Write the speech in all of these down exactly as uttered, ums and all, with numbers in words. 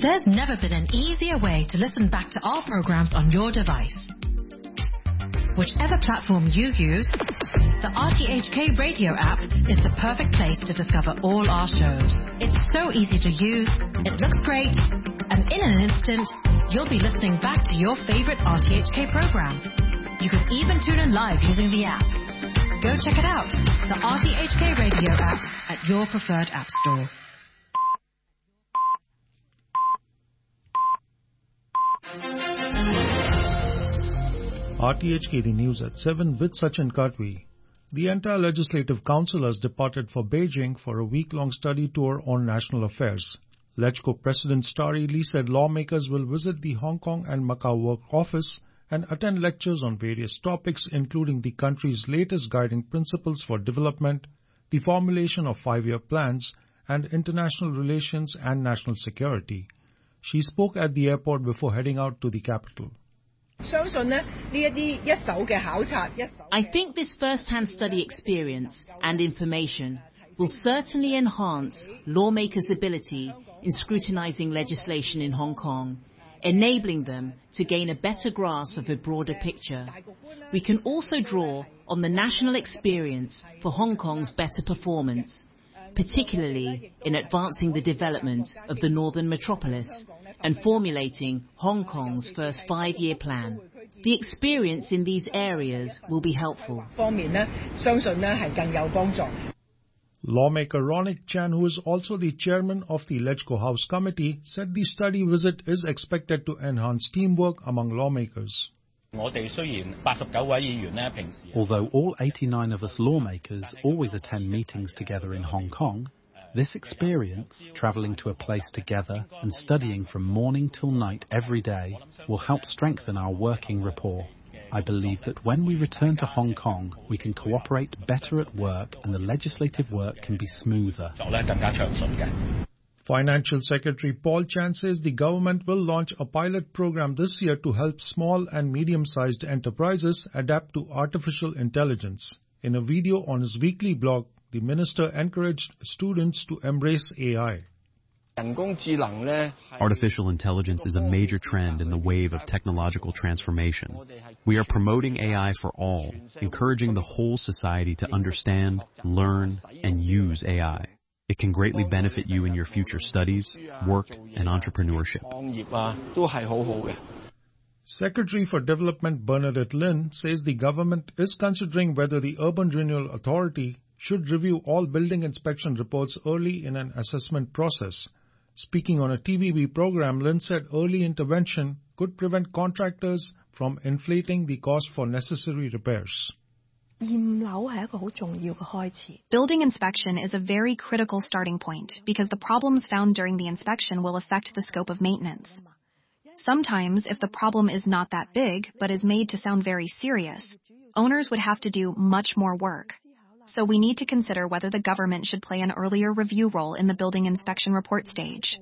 There's never been an easier way to listen back to our programs on your device. Whichever platform you use, the R T H K Radio app is the perfect place to discover all our shows. It's so easy to use, it looks great, and in an instant, you'll be listening back to your favorite R T H K program. You can even tune in live using the app. Go check it out, the R T H K Radio app at your preferred app store. R T H K, the news at seven with Sachin Katwi. The entire Legislative Council has departed for Beijing for a week-long study tour on national affairs. LegCo President Starry Lee said lawmakers will visit the Hong Kong and Macau Work Office and attend lectures on various topics, including the country's latest guiding principles for development, the formulation of five-year plans, and international relations and national security. She spoke at the airport before heading out to the capital. I think this first-hand study experience and information will certainly enhance lawmakers' ability in scrutinizing legislation in Hong Kong, enabling them to gain a better grasp of a broader picture. We can also draw on the national experience for Hong Kong's better performance, particularly in advancing the development of the northern metropolis and formulating Hong Kong's first five-year plan. The experience in these areas will be helpful. Lawmaker Ronick Chan, who is also the chairman of the LegCo House Committee, said the study visit is expected to enhance teamwork among lawmakers. Although all eighty-nine of us lawmakers always attend meetings together in Hong Kong, this experience, travelling to a place together and studying from morning till night every day, will help strengthen our working rapport. I believe that when we return to Hong Kong, we can cooperate better at work and the legislative work can be smoother. Financial Secretary Paul Chan says the government will launch a pilot program this year to help small and medium-sized enterprises adapt to artificial intelligence. In a video on his weekly blog, the minister encouraged students to embrace A I. Artificial intelligence is a major trend in the wave of technological transformation. We are promoting A I for all, encouraging the whole society to understand, learn, and use A I. It can greatly benefit you in your future studies, work, and entrepreneurship. Secretary for Development Bernadette Lin says the government is considering whether the Urban Renewal Authority should review all building inspection reports early in an assessment process. Speaking on a T V B program, Lin said early intervention could prevent contractors from inflating the cost for necessary repairs. Building inspection is a very critical starting point because the problems found during the inspection will affect the scope of maintenance. Sometimes, if the problem is not that big but is made to sound very serious, owners would have to do much more work. So we need to consider whether the government should play an earlier review role in the building inspection report stage.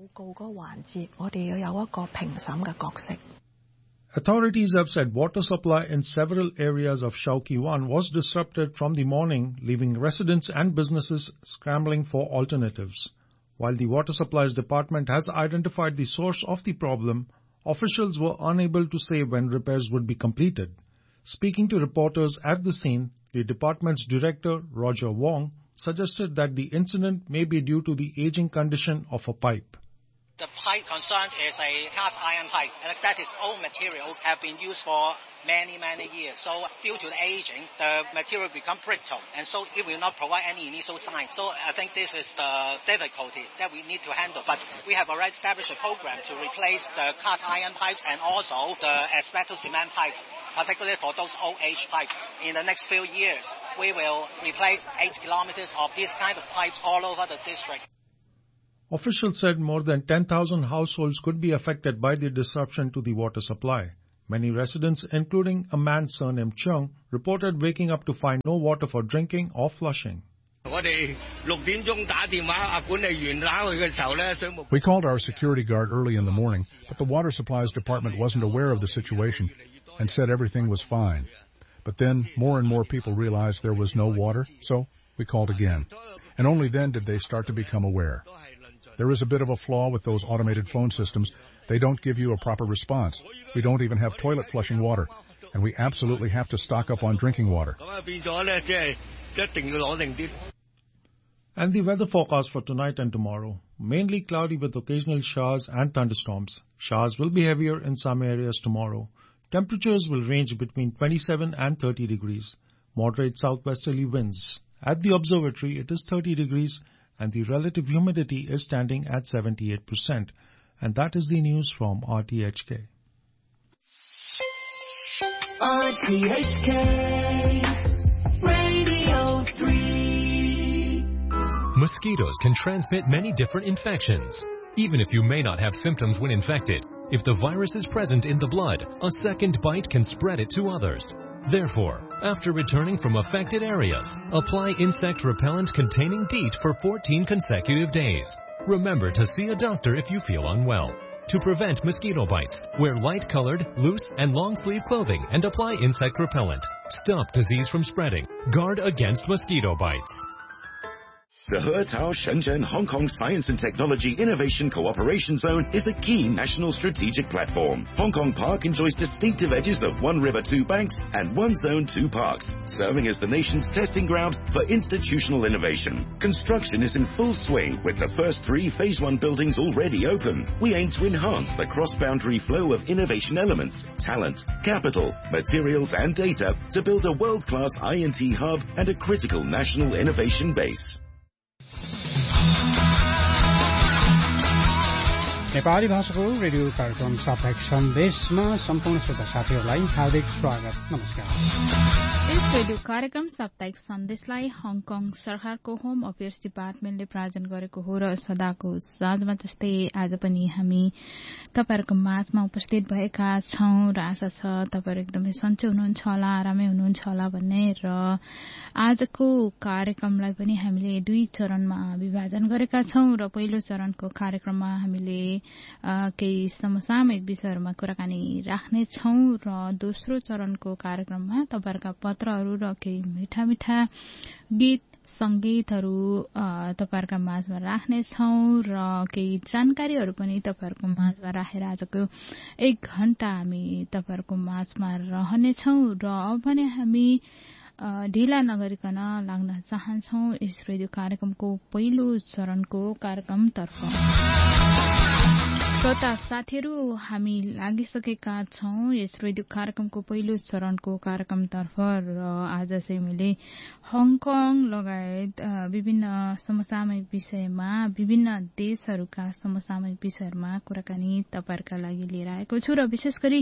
Authorities have said water supply in several areas of Shau Kee Wan was disrupted from the morning, leaving residents and businesses scrambling for alternatives. While the Water Supplies Department has identified the source of the problem, officials were unable to say when repairs would be completed. Speaking to reporters at the scene, the department's director, Roger Wong, suggested that the incident may be due to the aging condition of a pipe. The pipe concerned is a cast iron pipe, and that is old material, have been used for many, many years. So due to the aging, the material become brittle, and so it will not provide any initial sign. So I think this is the difficulty that we need to handle. But we have already established a program to replace the cast iron pipes and also the asbestos cement pipes, particularly for those old age pipes. In the next few years, we will replace eight kilometers of this kind of pipes all over the district. Officials said more than ten thousand households could be affected by the disruption to the water supply. Many residents, including a man surnamed Chung, reported waking up to find no water for drinking or flushing. We called our security guard early in the morning, but the Water Supplies Department wasn't aware of the situation and said everything was fine. But then more and more people realized there was no water, so we called again. And only then did they start to become aware. There is a bit of a flaw with those automated phone systems. They don't give you a proper response. We don't even have toilet flushing water, and we absolutely have to stock up on drinking water. And the weather forecast for tonight and tomorrow. Mainly cloudy with occasional showers and thunderstorms. Showers will be heavier in some areas tomorrow. Temperatures will range between twenty-seven and thirty degrees. Moderate southwesterly winds. At the observatory, it is thirty degrees and the relative humidity is standing at seventy-eight percent. And that is the news from R T H K. R T H K Radio three. Mosquitoes can transmit many different infections. Even if you may not have symptoms when infected, if the virus is present in the blood, a second bite can spread it to others. Therefore, after returning from affected areas, apply insect repellent containing DEET for fourteen consecutive days. Remember to see a doctor if you feel unwell. To prevent mosquito bites, wear light-colored, loose, and long-sleeve clothing and apply insect repellent. Stop disease from spreading. Guard against mosquito bites. The He-Tao Shenzhen Hong Kong Science and Technology Innovation Cooperation Zone is a key national strategic platform. Hong Kong Park enjoys distinctive edges of one river, two banks, and one zone, two parks, serving as the nation's testing ground for institutional innovation. Construction is in full swing with the first three Phase one buildings already open. We aim to enhance the cross-boundary flow of innovation elements, talent, capital, materials, and data to build a world-class I and T hub and a critical national innovation base. Nepali भाषाको radio कार्यक्रम साप्ताहिक सन्देशमा सम्पूर्ण श्रोता साथीहरूलाई हार्दिक स्वागत। नमस्कार। इस रेडियो कार्यक्रम साप्ताहिक सन्देशलाई हङकङ सरकारको होम अफेयर्स डिपार्टमेन्टले प्रायोजन गरेको हो र सदाको साँझमा जस्तै आज पनि हामी तपाईहरुको माझमा उपस्थित भएका छौं र आशा छ तपाईहरु एकदमै सन्चै हुनुहुन्छ होला, आरामै हुनुहुन्छ होला भन्ने र आजको कार्यक्रमलाई पनि हामीले दुई चरणमा विभाजन गरेका छौं र पहिलो चरणको कार्यक्रममा हामीले केही समसामयिक विषयहरूमा कुराकानी राख्ने छौं र दोस्रो चरणको कार्यक्रममा तपाईहरुका पत्रहरू र केही मिठा मिठा गीत संगीतहरू तपाईहरुका माझमा राख्ने छौं र केही जानकारीहरू पनि तपाईहरुको माझमा राखेर आजको एक घण्टा हामी तपाईहरुको माझमा रहने छौं र अब भने हामी ढिला नगरिकन लाग्न चाहन्छौं यस रेडियो कार्यक्रमको पहिलो चरणको कार्यक्रमतर्फ। श्रोता साथीहरू, हामी लागिसकेका छौं यस रेडियो कार्यक्रमको पहिलो चरणको कार्यक्रमतर्फ र आज चाहिँ मैले हङकङ लगायत विभिन्न समसामयिक विषयमा विभिन्न देशहरूका समसामयिक विषयहरूमा कुराकानी तपाईहरुका लागि लिएर आएको छु र विशेष गरी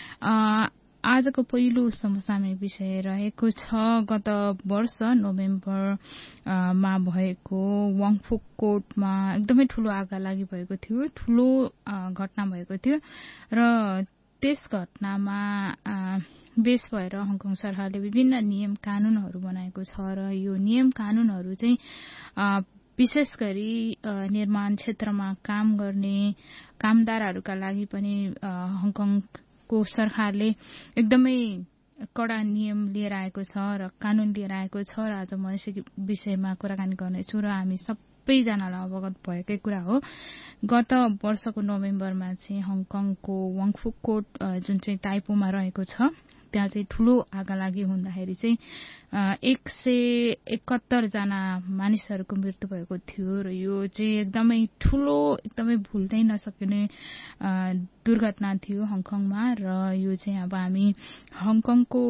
आजको पहिलो समसामयिक विषय रहेको छ गत वर्ष नोभेम्बरमा भएको वाङफुक कोटमा एकदमै ठूलो आगा लागि भएको थियो, ठूलो घटना भएको थियो र त्यस घटनामा बेस भएर हङकङ सरकारले विभिन्न नियम कानूनहरू बनाएको छ र यो नियम कानूनहरू चाहिँ विशेष गरी निर्माण क्षेत्रमा काम गर्ने कामदारहरूका लागि पनि हङकङ को सरकारले एकदमै कडा नियम लिएर आएको छ र कानून लिएर आएको छ र आज म यस विषयमा कुराकानी गर्नेछु र हामी सबैजनालाई अवगत भएकै कुरा हो। गत वर्षको नोभेम्बरमा चाहिँ हङकङको वाङफुक कोट जुन चाहिँ ताइपोमा रहेको छ त्यहाँ चाहिँ ठूलो आगा लागि हुँदाखेरि चाहिँ एक सय एकहत्तर जना मानिसहरूको मृत्यु भएको थियो र यो चाहिँ एकदमै ठूलो एकदमै भुल्नै नसकिने दुर्घटना थियो हङकङमा र यो चाहिँ अब हामी हङकङको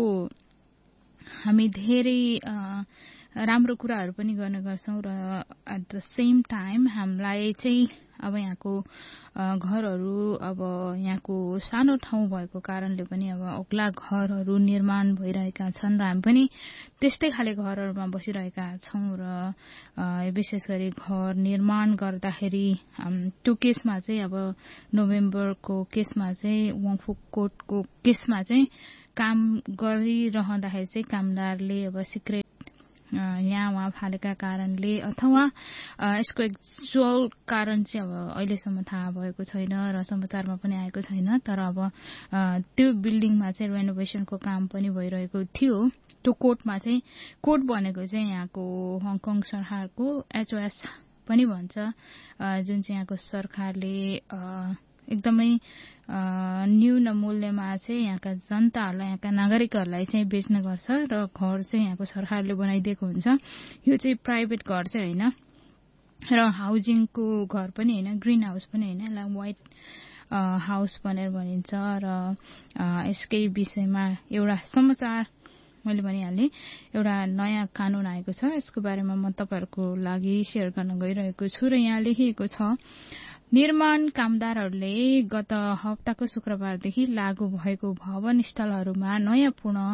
हामी धेरै राम्रो कुराहरू पनि गर्ने गर्छौं र एट द सेम टाइम हामीलाई चाहिँ अब यहाँको घरहरू अब यहाँको सानो ठाउँ भएको कारणले पनि अब अग्ला घरहरू निर्माण भइरहेका छन् र हामी पनि त्यस्तै खाले घरहरूमा बसिरहेका छौं र विशेष गरी घर निर्माण गर्दाखेरि त्यो केसमा चाहिँ अब नोभेम्बरको केसमा चाहिँ वाङफुक कोटको केसमा चाहिँ काम गरिरहँदाखेरि चाहिँ कामदारले अब सिक्रेट यहाँ वहाँ फालेका कारणले अथवा यसको एक्चुअल कारण चाहिँ अब अहिलेसम्म थाहा भएको छैन र समाचारमा पनि आएको छैन, तर अब त्यो बिल्डिङमा चाहिँ रेनोभेसनको काम पनि भइरहेको थियो। त्यो कोर्टमा चाहिँ कोर्ट भनेको चाहिँ यहाँको हङकङ सरकारको एचओएस पनि भन्छ जुन चाहिँ यहाँको सरकारले एकदमै न्यून मूल्यमा चाहिँ यहाँका जनताहरूलाई यहाँका नागरिकहरूलाई चाहिँ बेच्ने गर्छ र घर चाहिँ यहाँको सरकारले बनाइदिएको हुन्छ। यो चाहिँ प्राइभेट घर चाहिँ होइन र हाउसिङको घर पनि होइन, ग्रीन हाउस पनि होइन, यसलाई व्हाइट हाउस भनेर भनिन्छ। र यसकै विषयमा एउटा समाचार मैले भनिहालेँ, एउटा नयाँ कानून आएको छ, यसको बारेमा म तपाईहरुको लागि शेयर गर्न गइरहेको छु। र यहाँ लेखिएको छ, निर्माण कामदारहरूले गत हप्ताको शुक्रबारदेखि लागू भएको भवन स्थलहरूमा नयाँ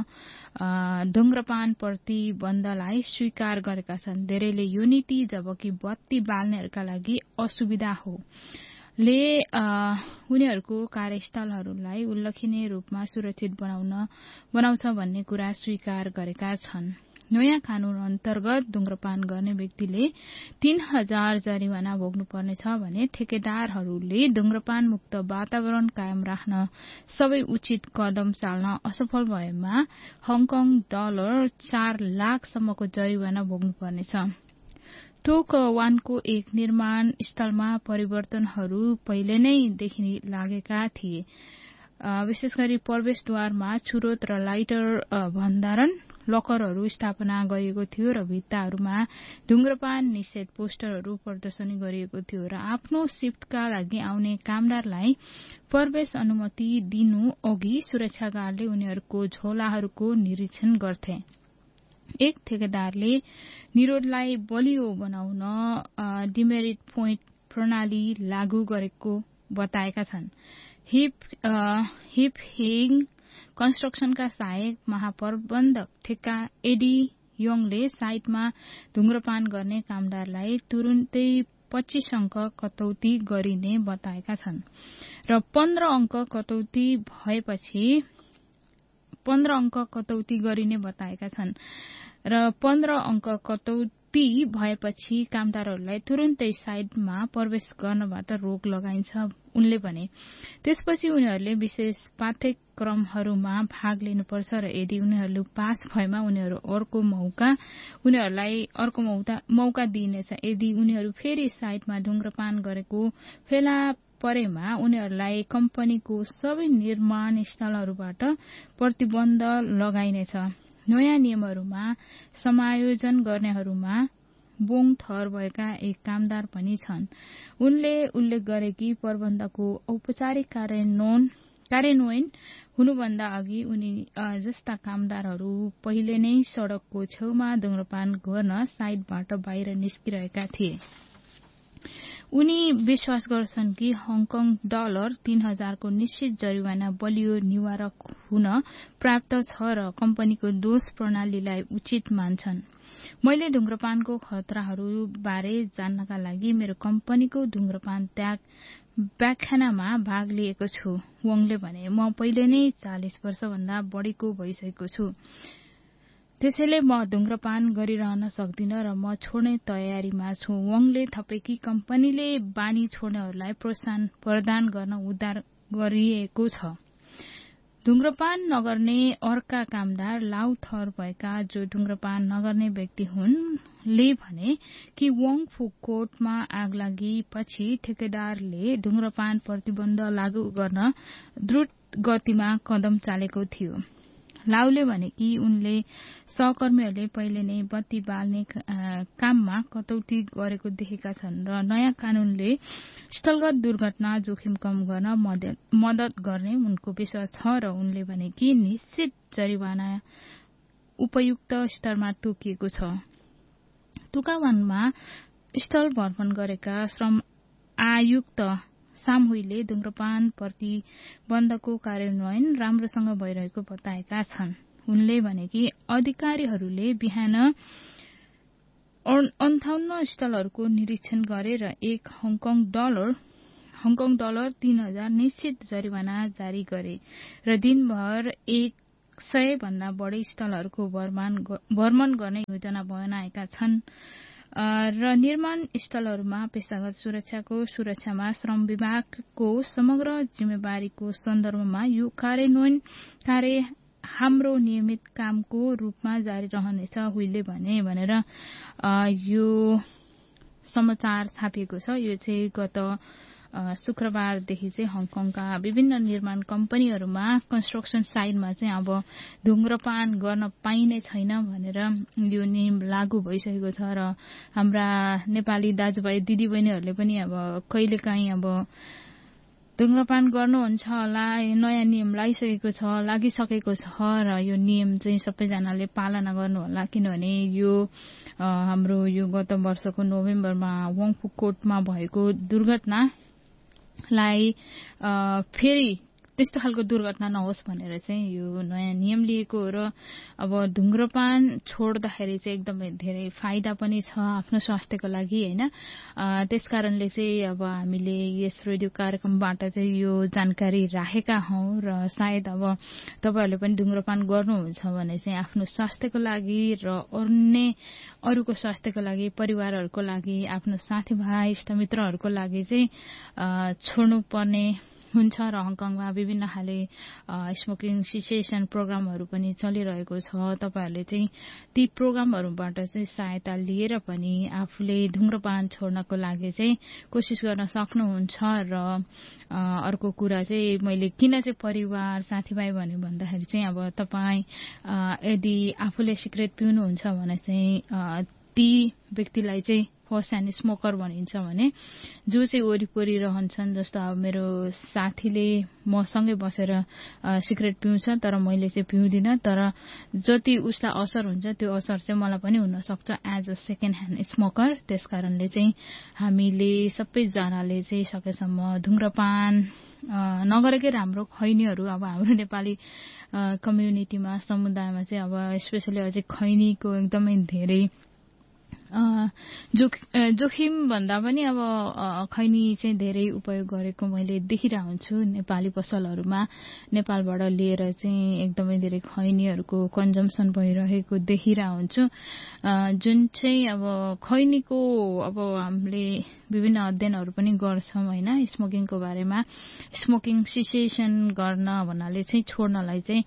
पुनः धूम्रपान प्रतिबन्धलाई स्वीकार गरेका छन्। धेरैले यो नीति जबकि बत्ती बाल्नेहरूका लागि असुविधा हो ले उनीहरूको कार्यस्थलहरूलाई उल्लेखनीय रूपमा सुरक्षित बनाउन बनाउँछ भन्ने कुरा स्वीकार गरेका छन्। नयाँ कानून अन्तर्गत धूम्रपान गर्ने व्यक्तिले तीन हजार जरिवाना भोग्नुपर्नेछ भने ठेकेदारहरूले धूम्रपान मुक्त वातावरण कायम राख्न सबै उचित कदम चाल्न असफल भएमा हङकङ डलर चार लाखसम्मको जरिवाना भोग्नुपर्नेछ। टोक वानको एक निर्माण स्थलमा परिवर्तनहरू पहिले नै देखिन लागेका थिए। विशेष गरी प्रवेशद्वारमा छुरोट र लाइटर भण्डारण लकरहरू स्थापना गरिएको थियो र भित्ताहरूमा धूम्रपान निषेध पोस्टरहरू प्रदर्शनी गरिएको थियो र आफ्नो शिफ्टका लागि आउने कामदारलाई प्रवेश अनुमति दिनु अघि सुरक्षा गार्डले उनीहरूको झोलाहरूको निरीक्षण गर्थे। एक ठेकेदारले निरोधलाई बलियो बनाउन डिमेरिट पोइन्ट प्रणाली लागू गरेको बताएका छन्। हिप हिप हिङ कन्स्ट्रक्सनका सहायक महाप्रबन्धक ठेक्का एडी योङले साइटमा धूम्रपान गर्ने कामदारलाई तुरुन्तै पच्चीस अंक कटौती गरिने बताएका छन् र पन्ध्र अंक कटौती भएपछि पन्ध्र अंक कटौती गरिने बताएका छन् र पन्ध्र अंक कटौती भएपछि कामदारहरूलाई तुरुन्तै साइटमा प्रवेश गर्नबाट रोक लगाइन्छ उनले भने। त्यसपछि उनीहरूले विशेष पाठ्यक्रमहरूमा भाग लिनुपर्छ र यदि उनीहरू पास भएमा उनीहरू अर्को मौका उनीहरूलाई अर्को मौका दिइनेछ। यदि उनीहरू फेरि साइटमा धूम्रपान गरेको फेला परेमा उनीहरूलाई कम्पनीको सबै निर्माण स्थलहरूबाट प्रतिबन्ध लगाइनेछ। नयाँ नियमहरूमा समायोजन गर्नेहरूमा बोङ थर भएका एक कामदार पनि छन्। उनले उल्लेख गरे कि प्रबन्धको औपचारिक कार्यान्वयन कार्यान्वयन हुनुभन्दा अघि उनी जस्ता कामदारहरू पहिले नै सड़कको छेउमा धूम्रपान गर्न साइटबाट बाहिर निस्किरहेका थिए। उनी विश्वास गर्छन् कि हङकङ डलर तीन हजारको निश्चित जरिवाना बलियो निवारक हुन प्राप्त छ र कम्पनीको दोष प्रणालीलाई उचित मान्छन्। मैले धूम्रपानको खतराहरू बारे जान्नका लागि मेरो कम्पनीको धूम्रपान त्याग व्याख्यानमा भाग लिएको छु, वङले भने। म पहिले नै चालिस वर्षभन्दा बढ़ीको भइसकेको छु, त्यसैले म धूम्रपान गरिरहन सक्दिन र म छोड्ने तयारीमा छु। वङले थपे कि कम्पनीले बानी छोड्नेहरूलाई प्रोत्साहन प्रदान गर्न उद्धार गरिएको छ। धूम्रपान नगर्ने अर्का कामदार लाउ थर भएका जो धूम्रपान नगर्ने व्यक्ति हुन् ले भने कि वङ फुकोटमा आग लागि पछि ठेकेदारले धूम्रपान प्रतिबन्ध लागू गर्न द्रुत गतिमा कदम चालेको थियो। लाउले भने कि उनले सहकर्मीहरूले पहिले नै बत्ती बाल्ने काममा कटौती गरेको देखेका छन् र नयाँ कानूनले स्थलगत दुर्घटना जोखिम कम गर्न मदत गर्ने उनको विश्वास छ र उनले भने कि निश्चित जरिवाना उपयुक्त स्तरमा तोकिएको छ। टुकावानमा स्थल भ्रमण गरेका श्रम आयुक्त सामहुईले धूम्रपान प्रतिबन्धको कार्यान्वयन राम्रोसँग भइरहेको बताएका छन्। उनले भने कि अधिकारीहरूले बिहान अन्ठाउन्न स्थलहरूको निरीक्षण गरे र एक हङकङ डलर हङकङ डलर तीन हजार निश्चित जरिवाना जारी गरे र दिनभर एक सय भन्दा बढ़ी स्थलहरूको भ्रमण गर्ने योजना बनाएका छन् र निर्माण स्थलहरूमा पेशागत सुरक्षाको सुरक्षामा श्रम विभागको समग्र जिम्मेवारीको सन्दर्भमा यो कार्यान्वयन कार्य हाम्रो नियमित कामको रूपमा जारी रहनेछ हुइले भने भनेर यो समाचार छापिएको छ। यो चाहिँ गत शुक्रबारदेखि चाहिँ हङकङका विभिन्न निर्माण कम्पनीहरूमा कन्स्ट्रक्सन साइटमा चाहिँ अब धुम्रपान गर्न पाइने छैन भनेर यो नियम लागू भइसकेको छ र हाम्रा नेपाली दाजुभाइ दिदीबहिनीहरूले पनि अब कहिलेकाहीँ अब धुम्रपान गर्नुहुन्छ होला, नयाँ नियम लागिसकेको छ लागिसकेको छ र यो नियम चाहिँ सबैजनाले पालना गर्नु होला, किनभने यो हाम्रो यो गत वर्षको नोभेम्बरमा वङफु कोटमा भएको दुर्घटना लाई फेरि त्यस्तो खालको दुर्घटना नहोस् भनेर चाहिँ यो नयाँ नियम लिएको हो र अब धुम्रपान छोड्दाखेरि चाहिँ एकदमै धेरै फाइदा पनि छ आफ्नो स्वास्थ्यको लागि हैन। त्यसकारणले चाहिँ अब हामीले यस रेडियो कार्यक्रमबाट चाहिँ यो जानकारी राखेका हौं र सायद अब तपाईहरुले पनि धुम्रपान गर्नुहुन्छ भने चाहिँ आफ्नो स्वास्थ्यको लागि र अन्य अरूको स्वास्थ्यको लागि, परिवारहरुको लागि, आफ्नो साथीभाइ इष्टमित्रहरुको लागि चाहिँ छोड्नु पर्ने हुन्छ र हङकङमा विभिन्न खाले स्मोकिङ सिसेसन प्रोग्रामहरू पनि चलिरहेको छ। तपाईहरुले चाहिँ ती प्रोग्रामहरूबाट चाहिँ सहायता लिएर पनि आफूले धुम्रपान छोड्नको लागि चाहिँ कोशिश गर्न सक्नुहुन्छ। र अर्को कुरा चाहिँ मैले किन चाहिँ परिवार साथीभाइ भन्ने भन्दाखेरि चाहिँ अब तपाई यदि आफूले सिगरेट पिउनुहुन्छ भने चाहिँ ती व्यक्तिलाई चाहिँ फर्स्ट ह्यान्ड स्मोकर भनिन्छ भने जो चाहिँ वरिपरि रहन्छन्, जस्तो अब मेरो साथीले मसँगै बसेर सिगरेट पिउँछ तर मैले चाहिँ पिउँदिन, तर जति उसलाई असर हुन्छ त्यो असर चाहिँ मलाई पनि हुन सक्छ as a second hand smoker. त्यसकारणले चाहिँ हामीले सबैजनाले चाहिँ सकेसम्म धुम्रपान नगरेकै राम्रो। खैनीहरू अब हाम्रो नेपाली कम्युनिटीमा समुदायमा चाहिँ अब स्पेशली अझै खैनीको एकदमै धेरै जोखिम भन्दा पनि अब खैनी चाहिँ धेरै उपयोग गरेको मैले देखिरहेको हुन्छु नेपाली पसलहरूमा। नेपालबाट लिएर चाहिँ एकदमै धेरै खैनीहरूको कन्जम्सन भइरहेको देखिरहेको हुन्छु, जुन चाहिँ अब खैनीको अब हामीले विभिन्न अध्ययनहरू पनि गर्छौं हैन स्मोकिङको बारेमा। स्मोकिङ सिसेसन गर्न भन्नाले चाहिँ छोड्नलाई चाहिँ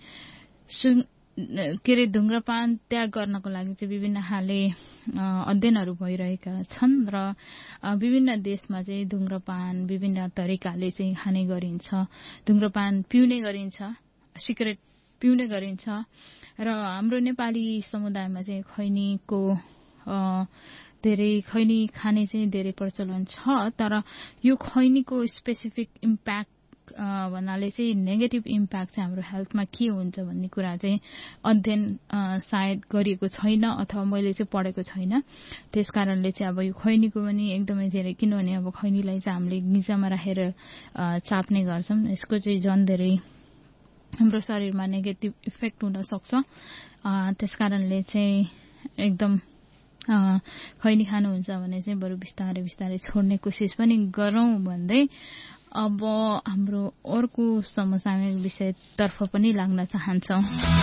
के अरे धुम्रपान त्याग गर्नको लागि चाहिँ विभिन्न खाले अध्ययनहरू भइरहेका छन् र विभिन्न देशमा चाहिँ धुम्रपान विभिन्न तरिकाले चाहिँ खाने गरिन्छ, धुम्रपान पिउने गरिन्छ, सिगरेट पिउने गरिन्छ र हाम्रो नेपाली समुदायमा चाहिँ खैनीको धेरै खैनी खाने चाहिँ धेरै प्रचलन छ। तर यो खैनीको स्पेसिफिक इम्प्याक्ट भन्नाले चाहिँ नेगेटिभ इम्प्याक्ट चाहिँ हाम्रो हेल्थमा के हुन्छ भन्ने कुरा चाहिँ अध्ययन सायद गरिएको छैन अथवा मैले चाहिँ पढेको छैन। त्यसकारणले चाहिँ अब यो खैनीको पनि एकदमै धेरै, किनभने अब खैनीलाई चाहिँ हामीले गिजामा राखेर चाप्ने गर्छौं, यसको चाहिँ झन् धेरै हाम्रो शरीरमा नेगेटिभ इफेक्ट हुन सक्छ। त्यसकारणले चाहिँ एकदम खैनी खानुहुन्छ भने चाहिँ बरु बिस्तारै बिस्तारै छोड्ने कोसिस पनि गरौं भन्दै अब हाम्रो अर्को समसामयिक विषयतर्फ पनि लाग्न चाहन्छौं।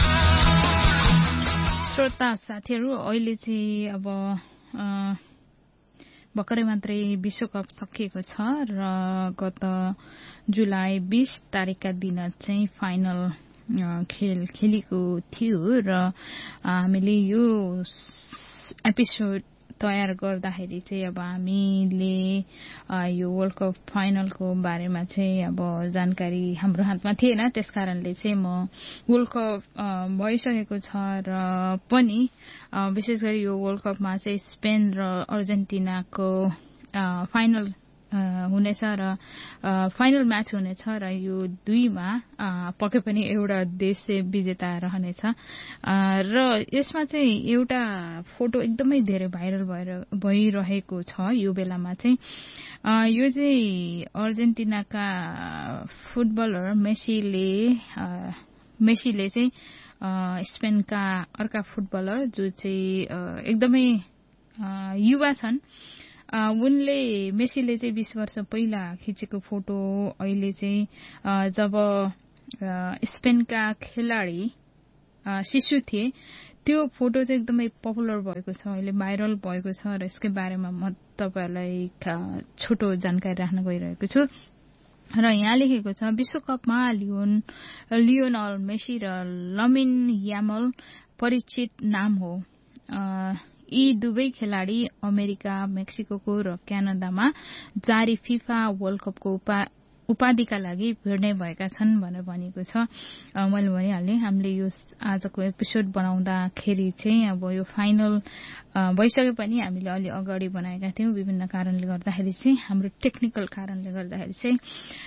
श्रोता साथीहरू, अहिले चाहिँ अब भर्खरै मात्रै विश्वकप सकिएको छ र गत जुलाई बीस तारिकका दिन चाहिँ फाइनल खेल खेलेको थियो र हामीले यो एपिसोड तयार गर्दाखेरि चाहिँ अब हामीले यो वर्ल्ड कप फाइनलको बारेमा चाहिँ अब जानकारी हाम्रो हातमा थिएन। त्यसकारणले चाहिँ म वर्ल्ड कप भइसकेको छ र पनि विशेष गरी यो वर्ल्ड कपमा चाहिँ स्पेन र अर्जेन्टिनाको फाइनल हुनेछ र फाइनल म्याच हुनेछ र यो दुईमा पक्कै पनि एउटा देश चाहिँ विजेता रहनेछ र यसमा चाहिँ एउटा फोटो एकदमै धेरै भाइरल भएर भइरहेको छ यो बेलामा चाहिँ। यो चाहिँ अर्जेन्टिनाका फुटबलर मेसीले मेसीले चाहिँ स्पेनका अर्का फुटबलर जो चाहिँ एकदमै युवा छन्, उनले मेसीले चाहिँ बीस वर्ष पहिला खिचेको फोटो अहिले चाहिँ जब स्पेनका खेलाडी शिशु थिए त्यो फोटो चाहिँ एकदमै पपुलर भएको छ, अहिले भाइरल भएको छ र यसकै बारेमा म तपाईहरुलाई छोटो जानकारी राख्न गइरहेको छु। र यहाँ लेखेको छ विश्वकपमा लियोन लियोनल मेसी र लमिन यामल परिचित नाम हो। यी दुवै खेलाडी अमेरिका, मेक्सिको र क्यानाडामा जारी फिफा वर्ल्ड कपको उपा उपाधिका लागि भिड्ने भएका छन् भनेर भनिएको छ। मैले भनिहालेँ हामीले यो आजको एपिसोड बनाउँदाखेरि चाहिँ अब यो फाइनल भइसके पनि हामीले अलि अगाडि बनाएका थियौं विभिन्न कारणले गर्दाखेरि चाहिँ, हाम्रो टेक्निकल कारणले गर्दाखेरि चाहिँ।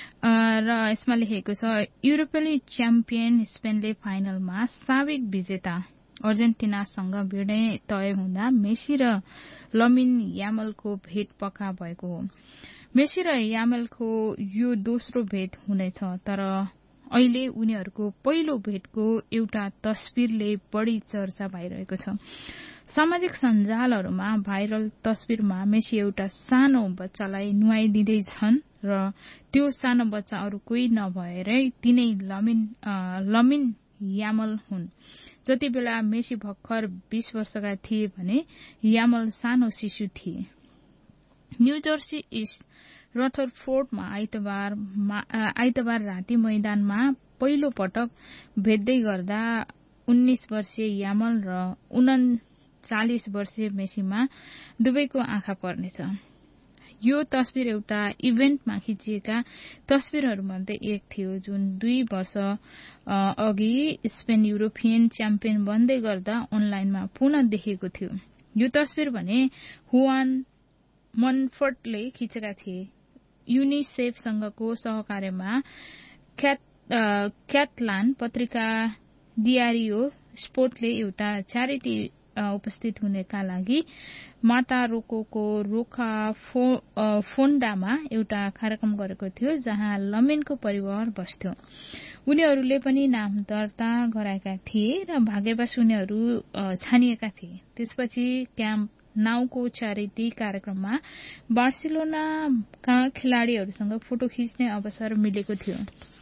र यसमा लेखेको छ युरोपेली च्याम्पियन स्पेनले फाइनलमा साबिक विजेता अर्जेन्टिनासँग भिड्ने तय हुँदा मेसी र लमिन यामलको भेट पक्का भएको हो। मेसी र यामलको यो दोस्रो भेट हुनेछ, तर अहिले उनीहरूको पहिलो भेटको एउटा तस्बिरले बढी चर्चा भइरहेको छ। सामाजिक सञ्जालहरूमा भाइरल तस्बिरमा मेसी एउटा सानो बच्चालाई नुहाइदिँदै छन् र त्यो सानो बच्चा अरू कोही नभएरै तिनै लमिन लमिन यामल हुन्। जति बेला मेसी भर्खर बीस वर्षका थिए भने यामल सानो शिशु थिए। न्यू जर्सी इस्ट रथरफोर्डमा आइतबार आइतबार राति मैदानमा पहिलो पटक भेट्दै गर्दा उन्नाइस वर्षीय यामल र उन्चालिस वर्षीय मेसीमा दुवैको आँखा पर्नेछ। यो तस्बिर एउटा इभेन्टमा खिचिएका तस्बिरहरूमध्ये एक थियो, जुन दुई वर्ष अघि स्पेन युरोपियन च्याम्पियन बन्दै गर्दा अनलाइनमा पुनः देखेको थियो। यो तस्बिर भने हुआन मनफोर्टले खिचेका थिए। युनिसेफसँगको सहकार्यमा क्याट क्याटलान पत्रिका डियारियो स्पोर्टले एउटा च्यारिटी उपस्थित हुनेका लागि माटा रोकोको रोखा फो, फोन्डामा एउटा कार्यक्रम गरेको थियो, जहाँ लमिनको परिवार बस्थ्यो। उनीहरूले पनि नाम दर्ता गराएका थिए र भाग्यवश उनीहरू छानिएका थिए। त्यसपछि क्याम्प नाउको च्यारिटी कार्यक्रममा बार्सिलोनाका खेलाड़ीहरूसँग फोटो खिच्ने अवसर मिलेको थियो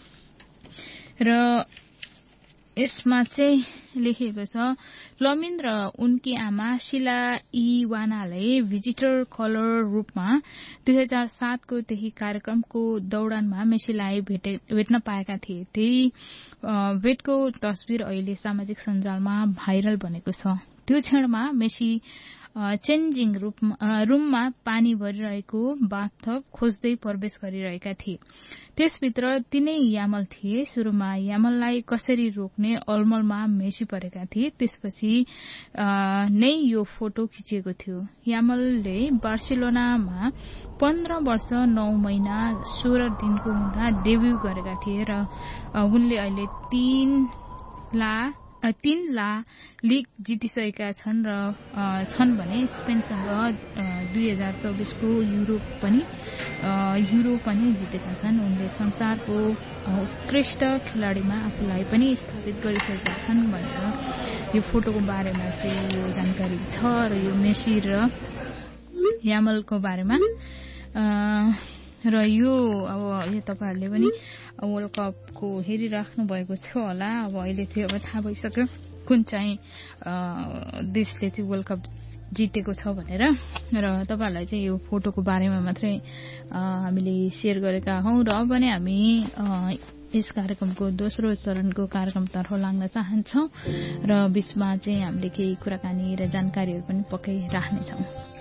र यसमा चाहिँ लेखिएको छ लमिन र उनकी आमा शिला इवानाले भिजिटर कलर रूपमा दुई हजार सातको त्यही कार्यक्रमको दौडानमा मेसीलाई भेट्न पाएका थिए। त्यही भेटको तस्बिर अहिले सामाजिक सञ्जालमा भाइरल बनेको छ। त्यो क्षणमा मेसी चेन्जिङ रूममा पानी भरिरहेको बाथटब खोज्दै प्रवेश गरिरहेका थिए। त्यसभित्र तिनै यामल थिए। सुरुमा यामललाई कसरी रोक्ने अलमलमा मेसी परेका थिए। त्यसपछि नै यो फोटो खिचिएको थियो। यामलले बार्सिलोनामा पन्ध्र वर्ष नौ महिना सोह्र दिनको हुँदा डेब्यू गरेका थिए र उनले अहिले तीन ला तीन ला लिग जितिसकेका छन् र छन् भने स्पेनसँग दुई हजार चौबिसको युरोप पनि युरो पनि जितेका छन्। उनले संसारको उत्कृष्ट खेलाड़ीमा आफूलाई पनि स्थापित गरिसकेका छन् भनेर यो फोटोको बारेमा चाहिँ यो जानकारी छ र यो मेसी र यामलको बारेमा र यो अब यो तपाईहरुले पनि वर्ल्ड कपको हेरिराख्नु भएको छ होला। अब अहिले चाहिँ अब थाहा भइसक्यो कुन चाहिँ देशले चाहिँ वर्ल्ड कप जितेको छ भनेर र तपाईहरुलाई चाहिँ यो फोटोको बारेमा मात्रै हामीले शेयर गरेका हौं र अब भने हामी यस कार्यक्रमको दोस्रो चरणको कार्यक्रमतर्फ लाग्न चाहन्छौं र बीचमा चाहिँ हामीले केही कुराकानी र जानकारीहरू पनि पक्कै राख्नेछौं।